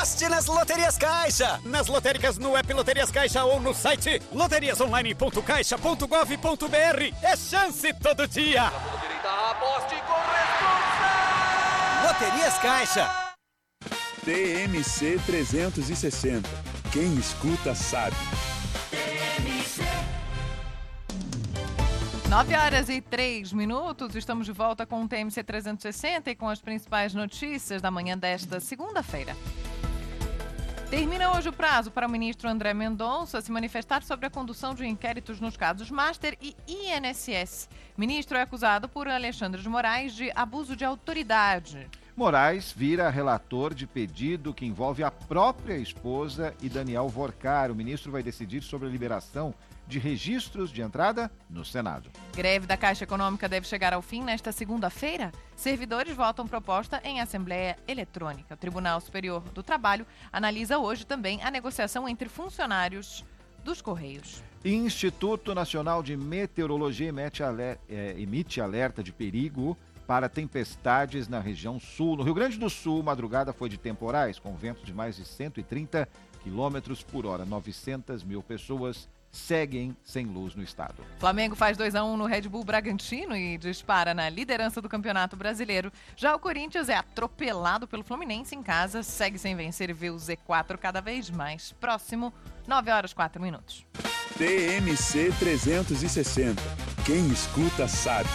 Aposte nas Loterias Caixa. Nas lotéricas no app Loterias Caixa ou no site loteriasonline.caixa.gov.br. É chance todo dia. Aposte com responsa. Loterias Caixa. TMC 360. Quem escuta sabe. 9h03, estamos de volta com o TMC 360 e com as principais notícias da manhã desta segunda-feira. Termina hoje o prazo para o ministro André Mendonça se manifestar sobre a condução de inquéritos nos casos Master e INSS. O ministro é acusado por Alexandre de Moraes de abuso de autoridade. Moraes vira relator de pedido que envolve a própria esposa e Daniel Vorcar. O ministro vai decidir sobre a liberação de registros de entrada no Senado. Greve da Caixa Econômica deve chegar ao fim nesta segunda-feira. Servidores votam proposta em Assembleia Eletrônica. O Tribunal Superior do Trabalho analisa hoje também a negociação entre funcionários dos Correios. Instituto Nacional de Meteorologia emite alerta de perigo para tempestades na região sul. No Rio Grande do Sul, madrugada foi de temporais, com ventos de mais de 130 km por hora. 900 mil pessoas seguem sem luz no estado. Flamengo faz 2-1 no Red Bull Bragantino e dispara na liderança do Campeonato Brasileiro. Já o Corinthians é atropelado pelo Fluminense em casa, segue sem vencer e vê o Z4 cada vez mais próximo. 9h04. TMC 360. Quem escuta sabe.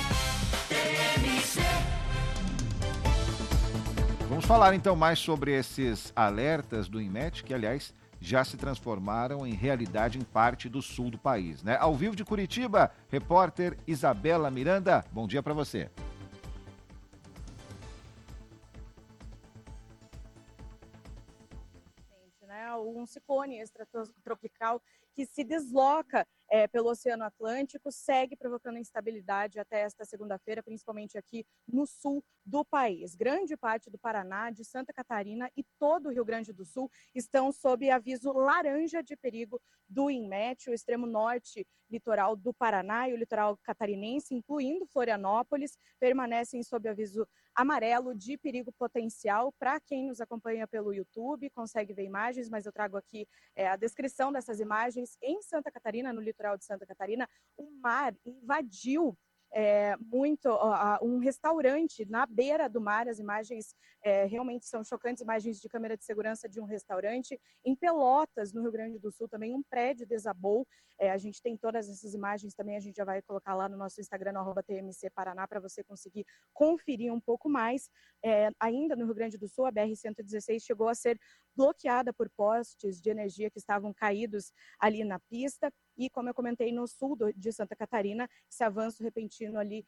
Vamos falar então mais sobre esses alertas do INMET, que aliás já se transformaram em realidade em parte do sul do país, né? Ao vivo de Curitiba, repórter Isabela Miranda, bom dia para você. Um ciclone extratropical que se desloca pelo Oceano Atlântico, segue provocando instabilidade até esta segunda-feira, principalmente aqui no sul do país. Grande parte do Paraná, de Santa Catarina e todo o Rio Grande do Sul estão sob aviso laranja de perigo do INMET. O extremo norte litoral do Paraná e o litoral catarinense, incluindo Florianópolis, permanecem sob aviso amarelo de perigo potencial. Para quem nos acompanha pelo YouTube, consegue ver imagens, mas eu trago aqui a descrição dessas imagens. Em Santa Catarina, no litoral de Santa Catarina, o mar invadiu um restaurante na beira do mar. As imagens realmente são chocantes, imagens de câmera de segurança de um restaurante. Em Pelotas, no Rio Grande do Sul, também um prédio desabou. A gente tem todas essas imagens também, a gente já vai colocar lá no nosso Instagram, no @TMC Paraná, para você conseguir conferir um pouco mais. Ainda no Rio Grande do Sul, a BR-116 chegou a ser bloqueada por postes de energia que estavam caídos ali na pista. E, como eu comentei, no sul de Santa Catarina, esse avanço repentino ali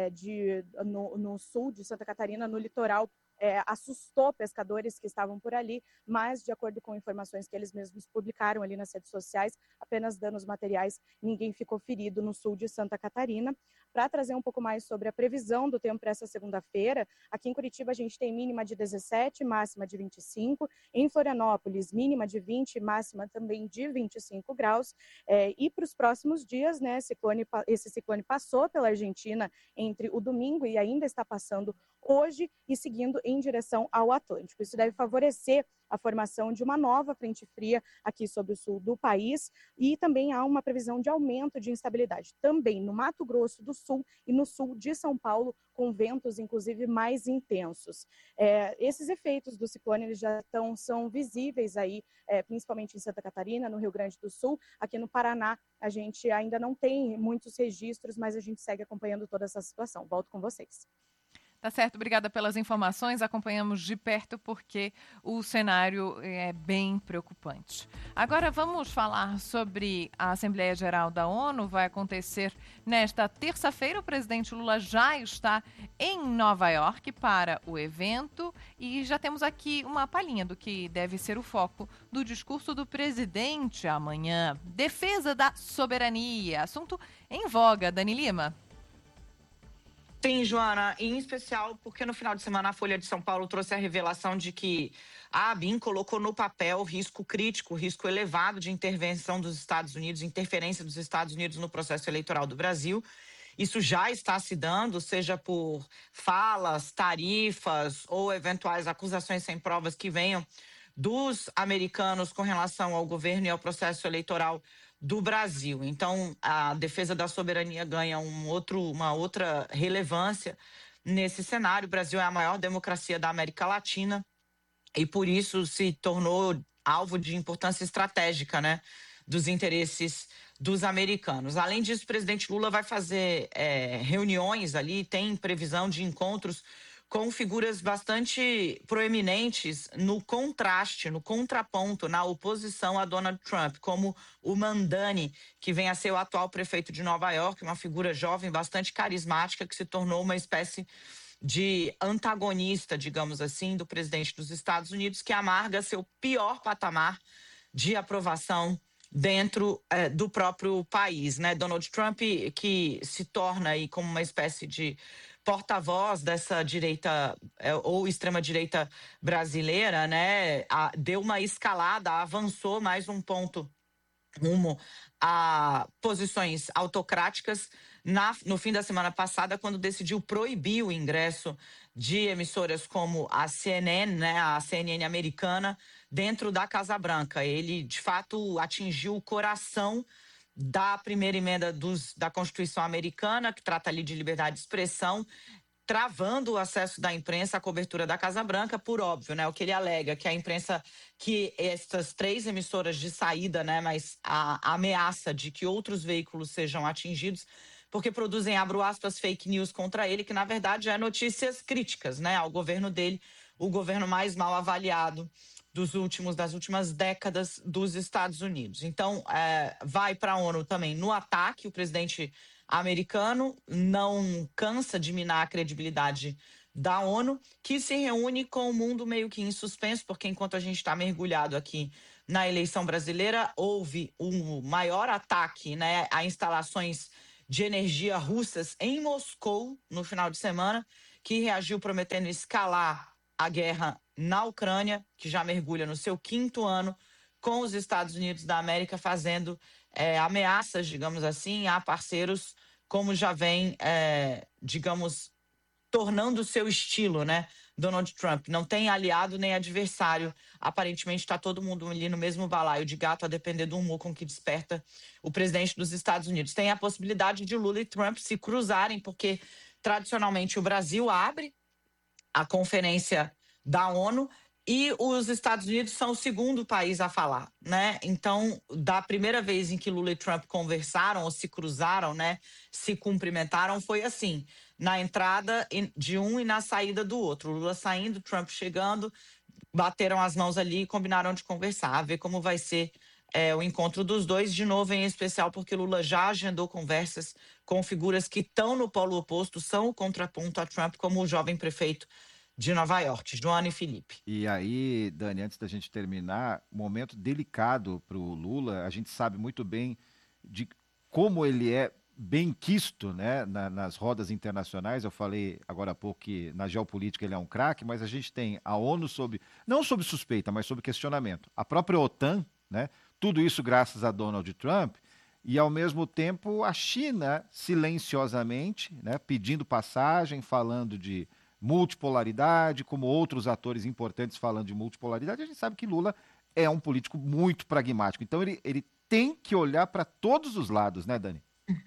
no sul de Santa Catarina, no litoral, assustou pescadores que estavam por ali, mas, de acordo com informações que eles mesmos publicaram ali nas redes sociais, apenas danos materiais, ninguém ficou ferido no sul de Santa Catarina. Para trazer um pouco mais sobre a previsão do tempo para essa segunda-feira, aqui em Curitiba a gente tem mínima de 17, máxima de 25, em Florianópolis mínima de 20, máxima também de 25 graus, e para os próximos dias, né, esse ciclone passou pela Argentina entre o domingo e ainda está passando hoje e seguindo em direção ao Atlântico. Isso deve favorecer a formação de uma nova frente fria aqui sobre o sul do país, e também há uma previsão de aumento de instabilidade também no Mato Grosso do Sul e no sul de São Paulo, com ventos inclusive mais intensos. Esses efeitos do ciclone eles já são visíveis aí, principalmente em Santa Catarina, no Rio Grande do Sul. Aqui no Paraná a gente ainda não tem muitos registros, mas a gente segue acompanhando toda essa situação. Volto com vocês. Tá certo, obrigada pelas informações. Acompanhamos de perto porque o cenário é bem preocupante. Agora vamos falar sobre a Assembleia Geral da ONU. Vai acontecer nesta terça-feira. O presidente Lula já está em Nova York para o evento e já temos aqui uma palhinha do que deve ser o foco do discurso do presidente amanhã. Defesa da soberania, assunto em voga. Dani Lima. Sim, Joana, em especial porque no final de semana a Folha de São Paulo trouxe a revelação de que a ABIN colocou no papel risco crítico, risco elevado de intervenção dos Estados Unidos, interferência dos Estados Unidos no processo eleitoral do Brasil. Isso já está se dando, seja por falas, tarifas ou eventuais acusações sem provas que venham dos americanos com relação ao governo e ao processo eleitoral do Brasil. Então, a defesa da soberania ganha uma outra relevância nesse cenário. O Brasil é a maior democracia da América Latina e, por isso, se tornou alvo de importância estratégica, né, dos interesses dos americanos. Além disso, o presidente Lula vai fazer reuniões ali, tem previsão de encontros com figuras bastante proeminentes no contraste, no contraponto, na oposição a Donald Trump, como o Mamdani, que vem a ser o atual prefeito de Nova York, uma figura jovem, bastante carismática, que se tornou uma espécie de antagonista, digamos assim, do presidente dos Estados Unidos, que amarga seu pior patamar de aprovação dentro do próprio país, né? Donald Trump, que se torna aí como uma espécie de porta-voz dessa direita ou extrema-direita brasileira, né? Deu uma escalada, avançou mais um ponto rumo a posições autocráticas no fim da semana passada, quando decidiu proibir o ingresso de emissoras como a CNN, né, a CNN americana, dentro da Casa Branca. Ele, de fato, atingiu o coração da primeira emenda da Constituição americana, que trata ali de liberdade de expressão, travando o acesso da imprensa à cobertura da Casa Branca, por óbvio, né? O que ele alega que a imprensa, que essas 3 emissoras de saída, né, mas a ameaça de que outros veículos sejam atingidos, porque produzem, abro aspas, fake news contra ele, que na verdade é notícias críticas, né, ao governo dele, o governo mais mal avaliado das últimas décadas dos Estados Unidos. Então, vai para a ONU também no ataque. O presidente americano não cansa de minar a credibilidade da ONU, que se reúne com o mundo meio que em suspenso, porque enquanto a gente está mergulhado aqui na eleição brasileira, houve um maior ataque, né, a instalações de energia russas em Moscou no final de semana, que reagiu prometendo escalar a guerra na Ucrânia, que já mergulha no seu 5º ano, com os Estados Unidos da América fazendo ameaças, digamos assim, a parceiros, como já vem, digamos, tornando o seu estilo, né? Donald Trump não tem aliado nem adversário. Aparentemente está todo mundo ali no mesmo balaio de gato, a depender do humor com que desperta o presidente dos Estados Unidos. Tem a possibilidade de Lula e Trump se cruzarem, porque tradicionalmente o Brasil abre a conferência da ONU e os Estados Unidos são o 2º país a falar, né? Então, da primeira vez em que Lula e Trump conversaram ou se cruzaram, né, se cumprimentaram, foi assim, na entrada de um e na saída do outro. Lula saindo, Trump chegando, bateram as mãos ali e combinaram de conversar, a ver como vai ser o encontro dos dois, de novo em especial porque Lula já agendou conversas com figuras que estão no polo oposto, são o contraponto a Trump, como o jovem prefeito de Nova York, Joana e Felipe. E aí, Dani, antes da gente terminar, momento delicado para o Lula, a gente sabe muito bem de como ele é benquisto, né, nas rodas internacionais. Eu falei agora há pouco que na geopolítica ele é um craque, mas a gente tem a ONU não sob suspeita, mas sob questionamento. A própria OTAN, né, tudo isso graças a Donald Trump, e ao mesmo tempo a China silenciosamente, né, pedindo passagem, falando de multipolaridade, como outros atores importantes falando de multipolaridade. A gente sabe que Lula é um político muito pragmático. Então ele tem que olhar para todos os lados, né, Dani?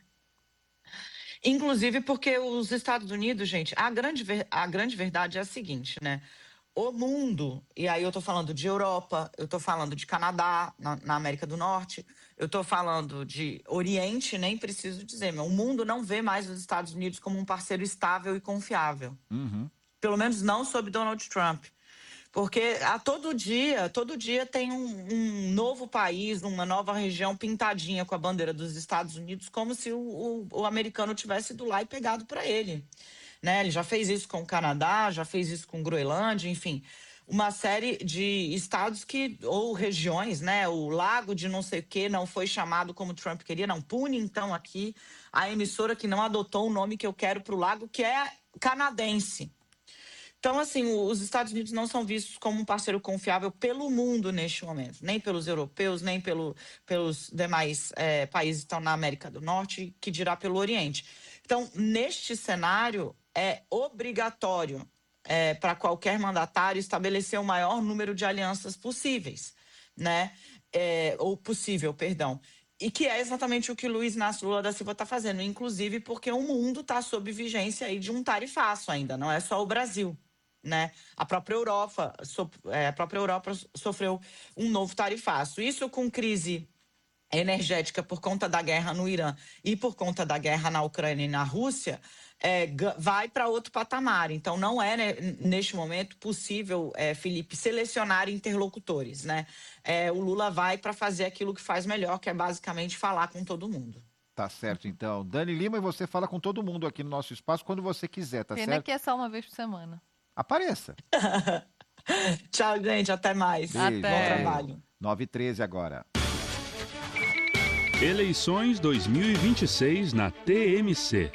Inclusive porque os Estados Unidos, gente, a grande verdade é a seguinte, né? O mundo, e aí eu tô falando de Europa, eu tô falando de Canadá, na América do Norte, eu tô falando de Oriente, nem preciso dizer, mas o mundo não vê mais os Estados Unidos como um parceiro estável e confiável. Uhum. Pelo menos não sob Donald Trump. Porque todo dia tem um novo país, uma nova região pintadinha com a bandeira dos Estados Unidos, como se o americano tivesse ido lá e pegado para ele. Né? Ele já fez isso com o Canadá, já fez isso com Groenlândia, enfim. Uma série de estados ou regiões, né? O lago de não sei o que não foi chamado como Trump queria, não. Pune, então, aqui a emissora que não adotou o nome que eu quero para o lago, que é canadense. Então, assim, os Estados Unidos não são vistos como um parceiro confiável pelo mundo neste momento. Nem pelos europeus, nem pelos demais países que estão na América do Norte, que dirá pelo Oriente. Então, neste cenário, é obrigatório para qualquer mandatário estabelecer o maior número de alianças possíveis, né? E que é exatamente o que Luiz Inácio Lula da Silva está fazendo, inclusive porque o mundo está sob vigência aí de um tarifaço ainda, não é só o Brasil, né? A própria Europa sofreu um novo tarifaço. Isso com crise energética por conta da guerra no Irã e por conta da guerra na Ucrânia e na Rússia, vai para outro patamar. Então, não é, né, neste momento, possível, Felipe, selecionar interlocutores, né? O Lula vai para fazer aquilo que faz melhor, que é basicamente falar com todo mundo. Tá certo, então. Dani Lima, e você fala com todo mundo aqui no nosso espaço quando você quiser, tá Pena certo? que é só uma vez por semana. Apareça. Tchau, gente. Até mais. Beijo. Bom trabalho. 9h13 agora. Eleições 2026 na TMC.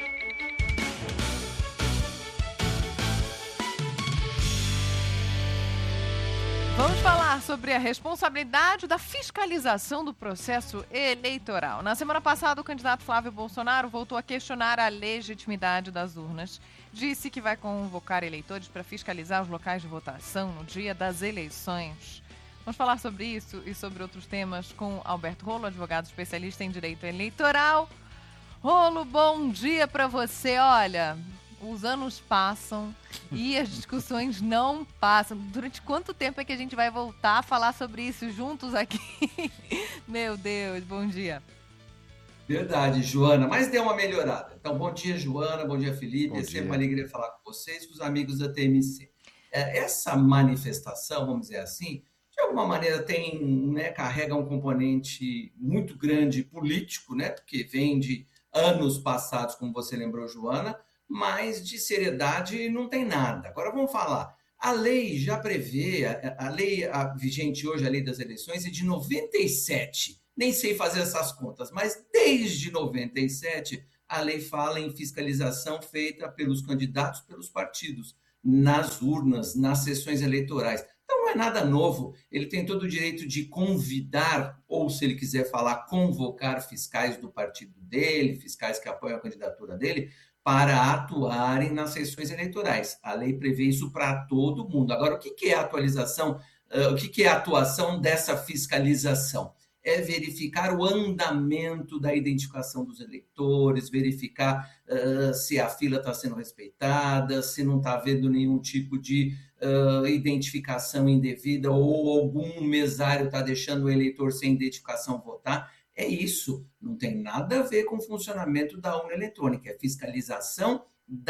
Vamos falar sobre a responsabilidade da fiscalização do processo eleitoral. Na semana passada, o candidato Flávio Bolsonaro voltou a questionar a legitimidade das urnas. Disse que vai convocar eleitores para fiscalizar os locais de votação no dia das eleições. Vamos falar sobre isso e sobre outros temas com Alberto Rolo, advogado especialista em direito eleitoral. Rolo, bom dia para você. Olha, os anos passam e as discussões não passam. Durante quanto tempo é que a gente vai voltar a falar sobre isso juntos aqui? Meu Deus, bom dia. Verdade, Joana, mas deu uma melhorada. Então, bom dia, Joana, bom dia, Felipe. É sempre uma alegria falar com vocês, com os amigos da TMC. Essa manifestação, vamos dizer assim, de alguma maneira carrega um componente muito grande político, né? Porque vem de anos passados, como você lembrou, Joana, mas de seriedade não tem nada. Agora vamos falar. A lei já prevê, a lei vigente hoje, a lei das eleições, é de 97. Nem sei fazer essas contas, mas desde 97 a lei fala em fiscalização feita pelos candidatos, pelos partidos, nas urnas, nas sessões eleitorais. Então não é nada novo. Ele tem todo o direito de convidar, ou se ele quiser falar, convocar fiscais do partido dele, fiscais que apoiam a candidatura dele, para atuarem nas sessões eleitorais. A lei prevê isso para todo mundo. Agora, o que é a atualização, o que é a atuação dessa fiscalização? É verificar o andamento da identificação dos eleitores, verificar se a fila está sendo respeitada, se não está havendo nenhum tipo de identificação indevida ou algum mesário está deixando o eleitor sem identificação votar. É isso, não tem nada a ver com o funcionamento da urna eletrônica, é fiscalização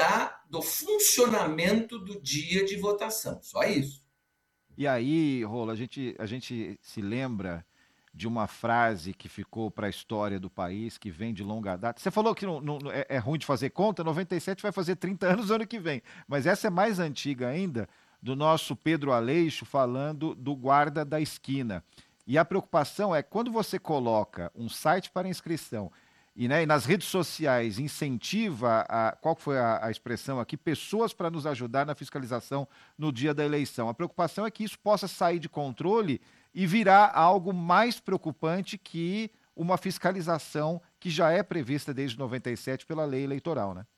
do funcionamento do dia de votação, só isso. E aí, Rolo, a gente se lembra de uma frase que ficou para a história do país, que vem de longa data. Você falou que não é ruim de fazer conta, 97 vai fazer 30 anos no ano que vem, mas essa é mais antiga ainda, do nosso Pedro Aleixo falando do guarda da esquina. E a preocupação é quando você coloca um site para inscrição e nas redes sociais incentiva, qual foi a expressão aqui, pessoas para nos ajudar na fiscalização no dia da eleição. A preocupação é que isso possa sair de controle e virar algo mais preocupante que uma fiscalização que já é prevista desde 97 pela lei eleitoral, né?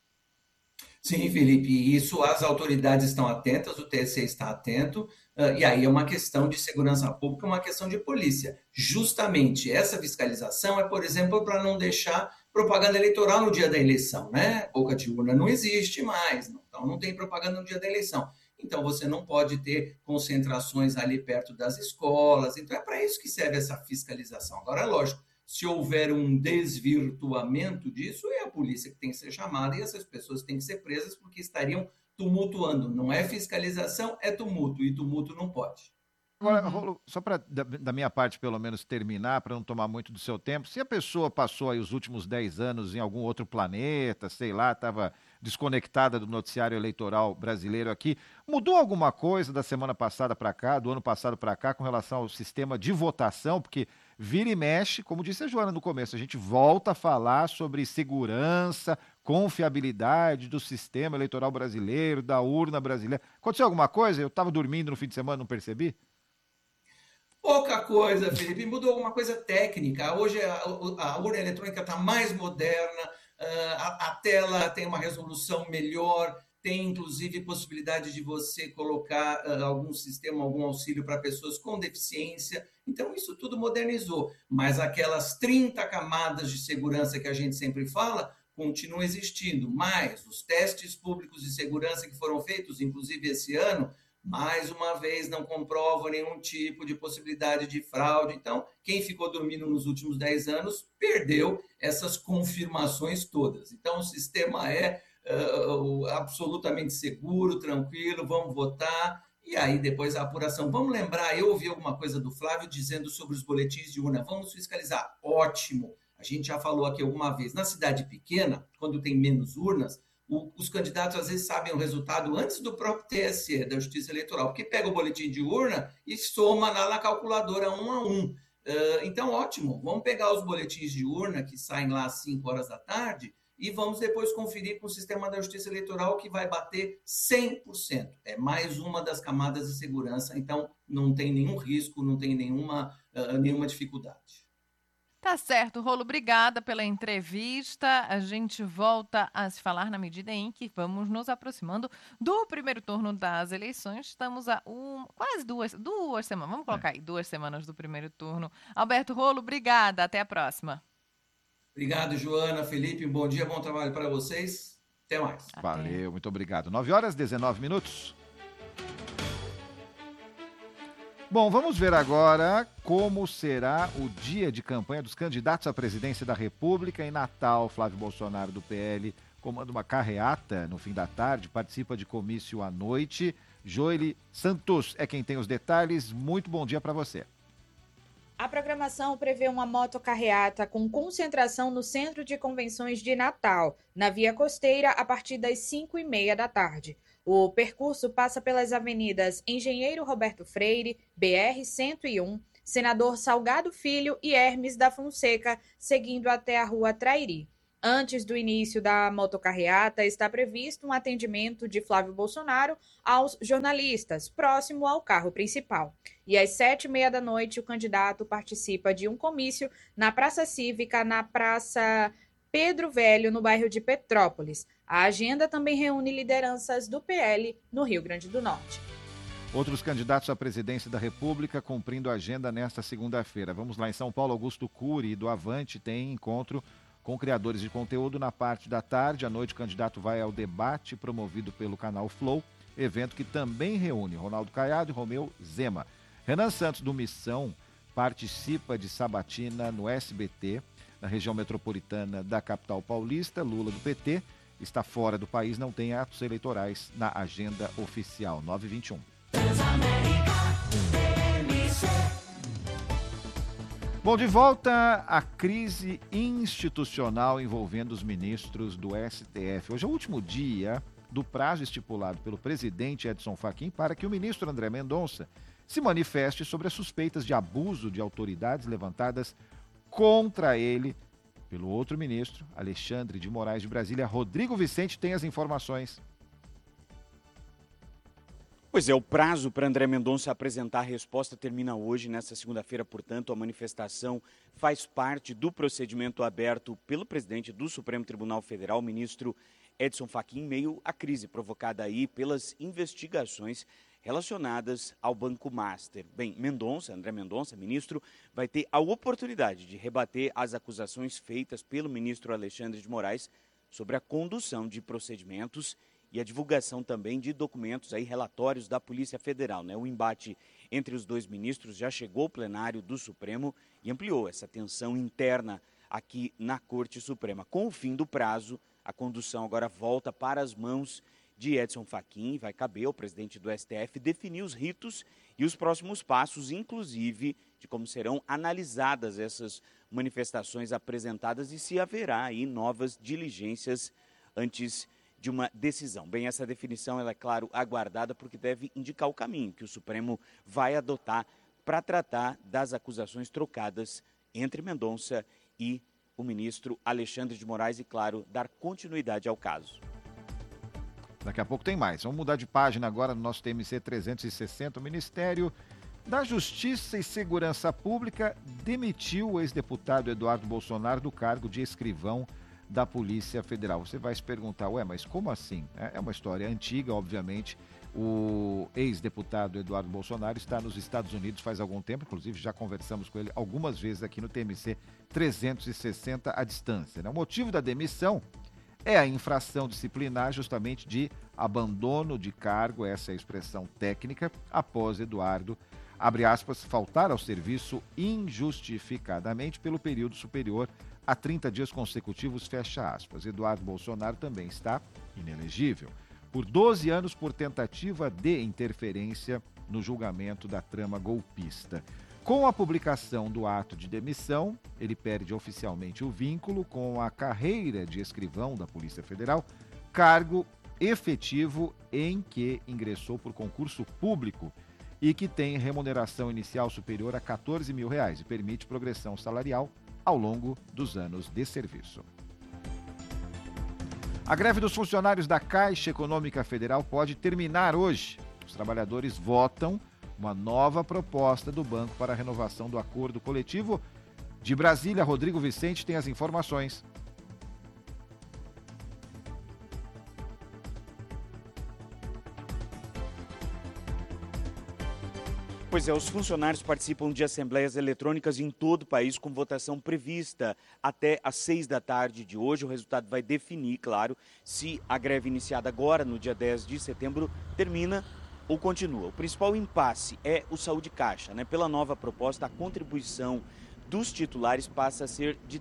Sim, Felipe, isso as autoridades estão atentas, o TSE está atento, e aí é uma questão de segurança pública, uma questão de polícia. Justamente essa fiscalização é, por exemplo, para não deixar propaganda eleitoral no dia da eleição, né? Boca de urna não existe mais, então não tem propaganda no dia da eleição. Então você não pode ter concentrações ali perto das escolas, então é para isso que serve essa fiscalização. Agora, lógico, se houver um desvirtuamento disso, é a polícia que tem que ser chamada e essas pessoas têm que ser presas porque estariam tumultuando. Não é fiscalização, é tumulto, e tumulto não pode. Agora, Rolo, só para, da minha parte, pelo menos, terminar, para não tomar muito do seu tempo, se a pessoa passou aí os últimos 10 anos em algum outro planeta, sei lá, estava desconectada do noticiário eleitoral brasileiro aqui, mudou alguma coisa da semana passada para cá, do ano passado para cá, com relação ao sistema de votação? Porque vira e mexe, como disse a Joana no começo, a gente volta a falar sobre segurança, confiabilidade do sistema eleitoral brasileiro, da urna brasileira. Aconteceu alguma coisa? Eu estava dormindo no fim de semana, não percebi? Pouca coisa, Felipe. Mudou alguma coisa técnica. Hoje a urna eletrônica está mais moderna, a tela tem uma resolução melhor, tem inclusive possibilidade de você colocar algum sistema, algum auxílio para pessoas com deficiência. Então, isso tudo modernizou. Mas aquelas 30 camadas de segurança que a gente sempre fala continuam existindo. Mas os testes públicos de segurança que foram feitos, inclusive esse ano, mais uma vez não comprovam nenhum tipo de possibilidade de fraude. Então, quem ficou dormindo nos últimos 10 anos perdeu essas confirmações todas. Então, o sistema é absolutamente seguro, tranquilo, vamos votar, e aí depois a apuração. Vamos lembrar, eu ouvi alguma coisa do Flávio dizendo sobre os boletins de urna, vamos fiscalizar, ótimo, a gente já falou aqui alguma vez, na cidade pequena, quando tem menos urnas, os candidatos às vezes sabem o resultado antes do próprio TSE, da Justiça Eleitoral, porque pega o boletim de urna e soma lá na calculadora 1 a 1. Então, ótimo, vamos pegar os boletins de urna que saem lá às 5 horas da tarde, e vamos depois conferir com o sistema da Justiça Eleitoral que vai bater 100%. É mais uma das camadas de segurança, então não tem nenhum risco, não tem nenhuma dificuldade. Tá certo, Rolo, obrigada pela entrevista. A gente volta a se falar na medida em que vamos nos aproximando do primeiro turno das eleições. Estamos a quase duas semanas, vamos colocar aí, 2 semanas do primeiro turno. Alberto Rolo, obrigada, até a próxima. Obrigado, Joana, Felipe, bom dia, bom trabalho para vocês. Até mais. Valeu, muito obrigado. 9h19. Bom, vamos ver agora como será o dia de campanha dos candidatos à presidência da República. Em Natal, Flávio Bolsonaro, do PL, comanda uma carreata no fim da tarde, participa de comício à noite. Joely Santos é quem tem os detalhes. Muito bom dia para você. A programação prevê uma motocarreata com concentração no Centro de Convenções de Natal, na Via Costeira, a partir das 5h30 da tarde. O percurso passa pelas avenidas Engenheiro Roberto Freire, BR-101, Senador Salgado Filho e Hermes da Fonseca, seguindo até a Rua Trairi. Antes do início da motocarreata, está previsto um atendimento de Flávio Bolsonaro aos jornalistas, próximo ao carro principal. E às 7h30 da noite, o candidato participa de um comício na Praça Cívica, na Praça Pedro Velho, no bairro de Petrópolis. A agenda também reúne lideranças do PL no Rio Grande do Norte. Outros candidatos à presidência da República cumprindo a agenda nesta segunda-feira. Vamos lá, em São Paulo, Augusto Cury, do Avante, tem encontro com criadores de conteúdo na parte da tarde. À noite, o candidato vai ao debate promovido pelo canal Flow, evento que também reúne Ronaldo Caiado e Romeu Zema. Renan Santos, do Missão, participa de sabatina no SBT, na região metropolitana da capital paulista. Lula, do PT, está fora do país, não tem atos eleitorais na agenda oficial. 9h21. Bom, de volta à crise institucional envolvendo os ministros do STF. Hoje é o último dia do prazo estipulado pelo presidente Edson Fachin para que o ministro André Mendonça se manifeste sobre as suspeitas de abuso de autoridades levantadas contra ele pelo outro ministro, Alexandre de Moraes, de Brasília. Rodrigo Vicente tem as informações. Pois é, o prazo para André Mendonça apresentar a resposta termina hoje, nesta segunda-feira, portanto, a manifestação faz parte do procedimento aberto pelo presidente do Supremo Tribunal Federal, o ministro Edson Fachin, em meio à crise provocada aí pelas investigações relacionadas ao Banco Master. Bem, André Mendonça, ministro, vai ter a oportunidade de rebater as acusações feitas pelo ministro Alexandre de Moraes sobre a condução de procedimentos e a divulgação também de documentos, aí, relatórios da Polícia Federal. O embate entre os dois ministros já chegou ao plenário do Supremo e ampliou essa tensão interna aqui na Corte Suprema. Com o fim do prazo, a condução agora volta para as mãos de Edson Fachin. Vai caber ao presidente do STF definir os ritos e os próximos passos, inclusive de como serão analisadas essas manifestações apresentadas e se haverá aí novas diligências antes de uma decisão. Bem, essa definição ela é, claro, aguardada porque deve indicar o caminho que o Supremo vai adotar para tratar das acusações trocadas entre Mendonça e o ministro Alexandre de Moraes e, claro, dar continuidade ao caso. Daqui a pouco tem mais. Vamos mudar de página agora no nosso TMC 360. O Ministério da Justiça e Segurança Pública demitiu o ex-deputado Eduardo Bolsonaro do cargo de escrivão da Polícia Federal. Você vai se perguntar, mas como assim? É uma história antiga, obviamente. O ex-deputado Eduardo Bolsonaro está nos Estados Unidos faz algum tempo, inclusive já conversamos com ele algumas vezes aqui no TMC 360 à distância, né? O motivo da demissão é a infração disciplinar justamente de abandono de cargo, essa é a expressão técnica, após Eduardo, abre aspas, faltar ao serviço injustificadamente pelo período superior a 30 dias consecutivos, fecha aspas. Eduardo Bolsonaro também está inelegível por 12 anos por tentativa de interferência no julgamento da trama golpista. Com a publicação do ato de demissão, ele perde oficialmente o vínculo com a carreira de escrivão da Polícia Federal, cargo efetivo em que ingressou por concurso público e que tem remuneração inicial superior a R$14 mil e permite progressão salarial ao longo dos anos de serviço. A greve dos funcionários da Caixa Econômica Federal pode terminar hoje. Os trabalhadores votam uma nova proposta do banco para a renovação do acordo coletivo. De Brasília, Rodrigo Vicente tem as informações. Pois é, os funcionários participam de assembleias eletrônicas em todo o país com votação prevista até às 6 da tarde de hoje. O resultado vai definir, claro, se a greve iniciada agora, no dia 10 de setembro, termina ou continua. O principal impasse é o Saúde Caixa, né? Pela nova proposta, a contribuição dos titulares passa a ser de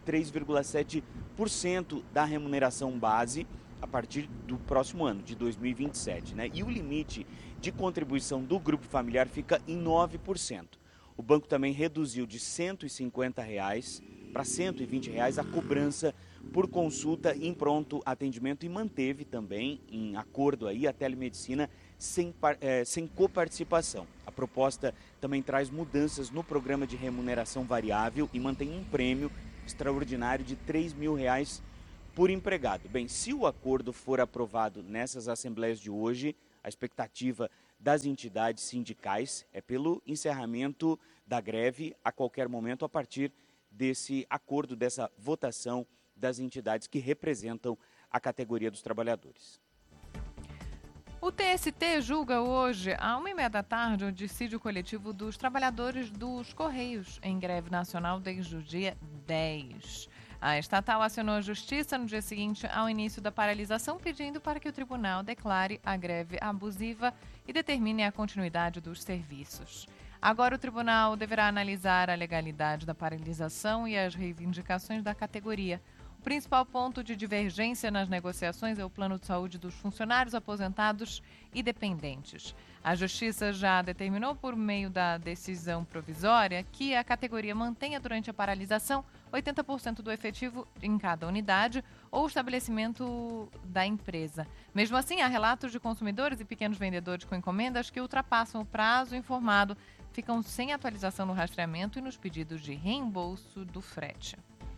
3,7% da remuneração base a partir do próximo ano, de 2027, né? E o limite de contribuição do grupo familiar fica em 9%. O banco também reduziu de R$ 150 para R$ 120 a cobrança por consulta em pronto atendimento e manteve também, em acordo aí, a telemedicina sem coparticipação. A proposta também traz mudanças no programa de remuneração variável e mantém um prêmio extraordinário de R$ 3 mil por empregado. Bem, se o acordo for aprovado nessas assembleias de hoje, a expectativa das entidades sindicais é pelo encerramento da greve a qualquer momento a partir desse acordo, dessa votação das entidades que representam a categoria dos trabalhadores. O TST julga hoje, às 1h30 da tarde, o dissídio coletivo dos trabalhadores dos Correios em greve nacional desde o dia 10. A estatal acionou a justiça no dia seguinte ao início da paralisação, pedindo para que o tribunal declare a greve abusiva e determine a continuidade dos serviços. Agora o tribunal deverá analisar a legalidade da paralisação e as reivindicações da categoria. O principal ponto de divergência nas negociações é o plano de saúde dos funcionários aposentados e dependentes. A Justiça já determinou, por meio da decisão provisória, que a categoria mantenha durante a paralisação 80% do efetivo em cada unidade ou estabelecimento da empresa. Mesmo assim, há relatos de consumidores e pequenos vendedores com encomendas que ultrapassam o prazo informado, ficam sem atualização no rastreamento e nos pedidos de reembolso do frete.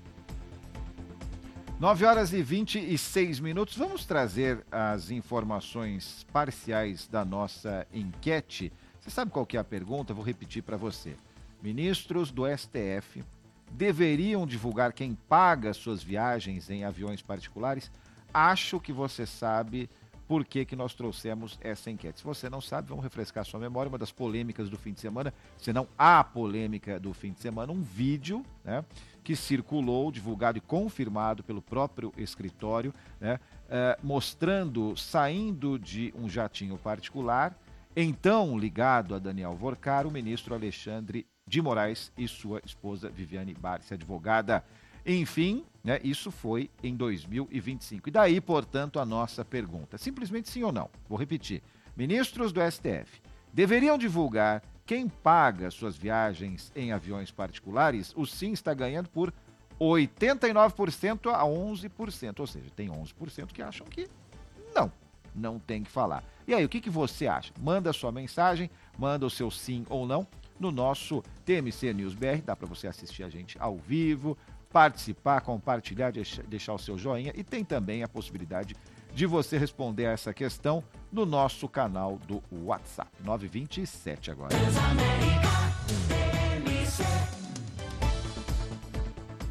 9h26. Vamos trazer as informações parciais da nossa enquete. Você sabe qual que é a pergunta? Vou repetir para você. Ministros do STF deveriam divulgar quem paga suas viagens em aviões particulares? Acho que você sabe por que nós trouxemos essa enquete. Se você não sabe, vamos refrescar sua memória. Uma das polêmicas do fim de semana, se não a polêmica do fim de semana, um vídeo, né, que circulou, divulgado e confirmado pelo próprio escritório, né, mostrando, saindo de um jatinho particular, então ligado a Daniel Vorcar, o ministro Alexandre de Moraes e sua esposa Viviane Barsi, advogada. Enfim, né, isso foi em 2025. E daí, portanto, a nossa pergunta. Simplesmente sim ou não? Vou repetir. Ministros do STF deveriam divulgar quem paga suas viagens em aviões particulares? O sim está ganhando por 89% a 11%. Ou seja, tem 11% que acham que não tem que falar. E aí, o que você acha? Manda a sua mensagem, manda o seu sim ou não no nosso TMC News BR. Dá para você assistir a gente ao vivo, participar, compartilhar, deixar o seu joinha, e tem também a possibilidade de você responder a essa questão no nosso canal do WhatsApp. 9h27 agora.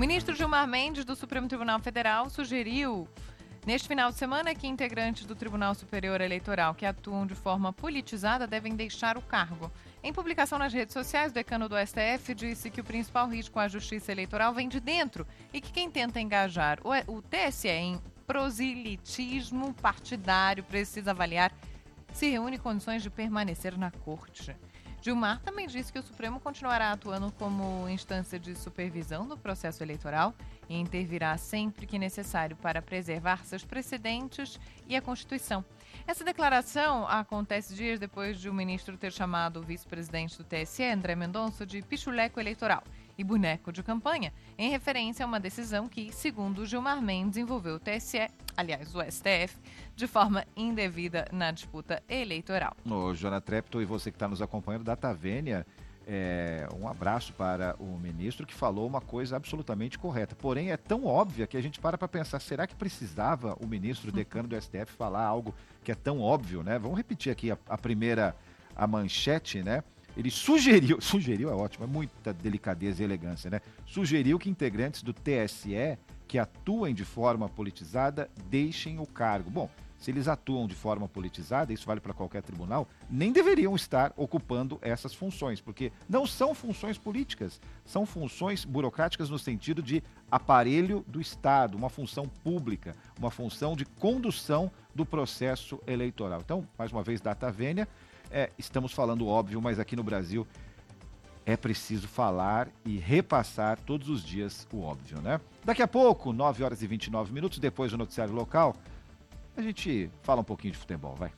ministro Gilmar Mendes, do Supremo Tribunal Federal, sugeriu neste final de semana que integrantes do Tribunal Superior Eleitoral que atuam de forma politizada devem deixar o cargo. Em publicação nas redes sociais, o decano do STF disse que o principal risco à justiça eleitoral vem de dentro e que quem tenta engajar o TSE em proselitismo partidário precisa avaliar se reúne condições de permanecer na corte. Gilmar também disse que o Supremo continuará atuando como instância de supervisão do processo eleitoral e intervirá sempre que necessário para preservar seus precedentes e a Constituição. Essa declaração acontece dias depois de o ministro ter chamado o vice-presidente do TSE, André Mendonça, de pichuleco eleitoral e boneco de campanha, em referência a uma decisão que, segundo Gilmar Mendes, envolveu o TSE, aliás, o STF, de forma indevida na disputa eleitoral. Ô, Joana Trepto, e você que está nos acompanhando, Data Vênia, um abraço para o ministro que falou uma coisa absolutamente correta. Porém, é tão óbvia que a gente para pensar, será que precisava o ministro decano do STF falar algo que é tão óbvio, né? Vamos repetir aqui a manchete, né? Ele sugeriu é ótimo, é muita delicadeza e elegância, né? Sugeriu que integrantes do TSE que atuem de forma politizada deixem o cargo. Bom, se eles atuam de forma politizada, isso vale para qualquer tribunal, nem deveriam estar ocupando essas funções, porque não são funções políticas, são funções burocráticas no sentido de aparelho do Estado, uma função pública, uma função de condução do processo eleitoral. Então, mais uma vez, Data Vênia, estamos falando óbvio, mas aqui no Brasil é preciso falar e repassar todos os dias o óbvio, né? Daqui a pouco, 9 horas e 29 minutos, depois do noticiário local, a gente fala um pouquinho de futebol, vai.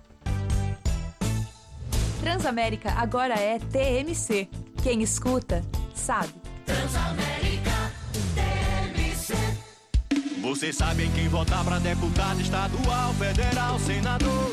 Transamérica agora é TMC. Quem escuta, sabe. Transamérica, TMC. Você sabe em quem votar pra deputado estadual, federal, senador.